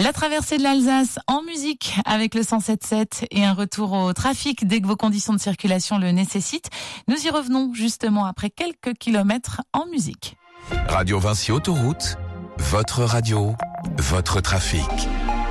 La traversée de l'Alsace en musique avec le 107.7 et un retour au trafic dès que vos conditions de circulation le nécessitent. Nous y revenons justement après quelques kilomètres en musique. Radio Vinci Autoroute, votre radio, votre trafic.